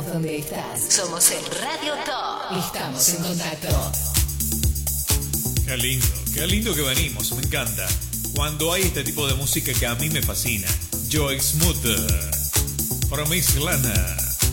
donde estás. Somos el Radio Top. Estamos en contacto. Qué lindo que venimos, me encanta. Cuando hay este tipo de música que a mí me fascina. Joy Smooth, Promise Lana.